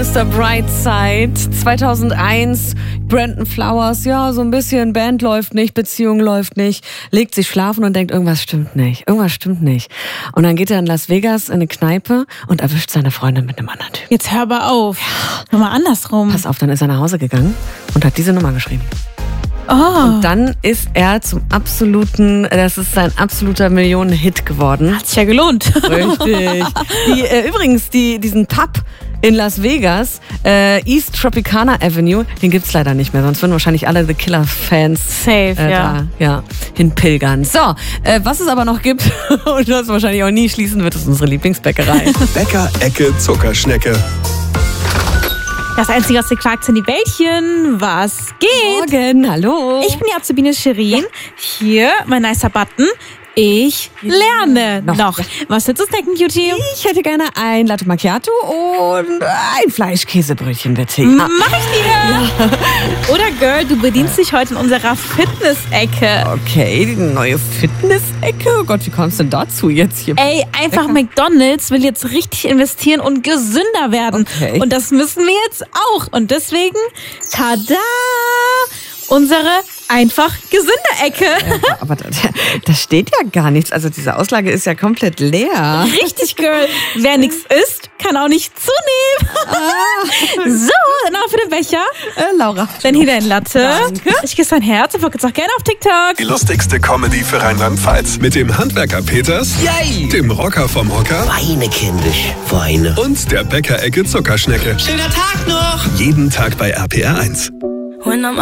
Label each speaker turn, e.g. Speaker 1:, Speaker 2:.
Speaker 1: Mr. Brightside. 2001, Brandon Flowers, ja, so ein bisschen, Band läuft nicht, Beziehung läuft nicht, legt sich schlafen und denkt, irgendwas stimmt nicht. Und dann geht er in Las Vegas in eine Kneipe und erwischt seine Freundin mit einem anderen Typ.
Speaker 2: Jetzt hör aber auf. Ja. Nochmal andersrum.
Speaker 1: Pass auf, dann ist er nach Hause gegangen und hat diese Nummer geschrieben.
Speaker 2: Oh.
Speaker 1: Und dann ist er das ist sein absoluter Millionen-Hit geworden.
Speaker 2: Hat sich ja gelohnt.
Speaker 1: Richtig. Übrigens, diesen Pub in Las Vegas, East Tropicana Avenue, den gibt's leider nicht mehr, sonst würden wahrscheinlich alle The Killer-Fans da hinpilgern. So, was es aber noch gibt und das wahrscheinlich auch nie schließen wird, ist unsere Lieblingsbäckerei.
Speaker 3: Bäcker-Ecke Zuckerschnecke.
Speaker 2: Das Einzige, was ihr quakt, sind die Bällchen. Was geht?
Speaker 1: Morgen, hallo.
Speaker 2: Ich bin die Azubine Shirin. Hier, mein nicer Button. Ich lerne noch. Was willst du snacken, Cutie?
Speaker 1: Ich hätte gerne ein Latte Macchiato und ein Fleischkäsebrötchen, bitte.
Speaker 2: Mach ich dir. Ja. Oder Girl, du bedienst dich heute in unserer Fitness-Ecke.
Speaker 1: Okay, die neue Fitness-Ecke? Oh Gott, wie kommst du denn dazu jetzt hier?
Speaker 2: Ey, einfach McDonald's will jetzt richtig investieren und gesünder werden.
Speaker 1: Okay.
Speaker 2: Und das müssen wir jetzt auch. Und deswegen, tada, unsere einfach gesunde Ecke.
Speaker 1: Ja, aber da steht ja gar nichts. Also diese Auslage ist ja komplett leer.
Speaker 2: Richtig, Girl. Wer nichts isst, kann auch nicht zunehmen. So, dann auch für den Becher.
Speaker 1: Laura.
Speaker 2: Dann hier dein Latte.
Speaker 1: Danke.
Speaker 2: Ich küsse dein Herz und folge jetzt auch gerne auf TikTok.
Speaker 3: Die lustigste Comedy für Rheinland-Pfalz. Mit dem Handwerker Peters,
Speaker 4: Yay!
Speaker 3: dem Rocker vom Hocker
Speaker 4: Weine, kindisch, Weine.
Speaker 3: und der Bäcker-Ecke Zuckerschnecke.
Speaker 4: Schöner Tag noch!
Speaker 3: Jeden Tag bei RPR 1.
Speaker 5: When I'm